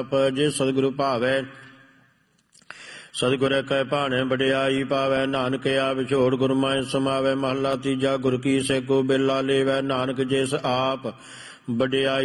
ਜੇ ਸਤਿਗੁਰੂ ਭਾਵੈ ਸਤਿਗੁਰ ਕੈ ਭਾਣੇ ਵਡਿਆਈ ਪਾਵੈ। ਨਾਨਕ ਆ ਵਿਛੋੜ ਗੁਰਮਾਇ ਸਮਾਵੈ। ਮਹਲਾ ਤੀਜਾ। ਗੁਰ ਕੀ ਸੇਕੋ ਬੇਲਾ ਲੇਵੈ। ਨਾਨਕ ਜਿਸ ਆਪ ਵਡਿਆਈ